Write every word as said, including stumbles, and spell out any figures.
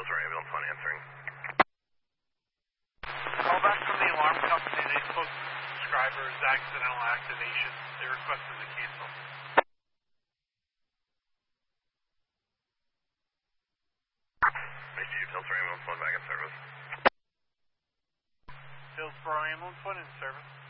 Hillsborough Ambulance one answering. Call back from the alarm company. They spoke to the subscriber's accidental activation. They requested to cancel. Receive Hillsborough Ambulance one back in service. Hillsborough Ambulance one in service.